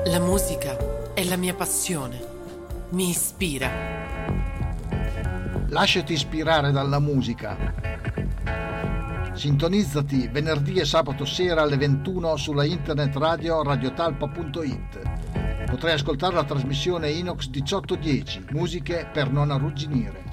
La musica è la mia passione, mi ispira. Lasciati ispirare dalla musica. Sintonizzati venerdì e sabato sera alle 21 sulla internet radio radiotalpa.it. Potrai ascoltare la trasmissione Inox 1810, musiche per non arrugginire.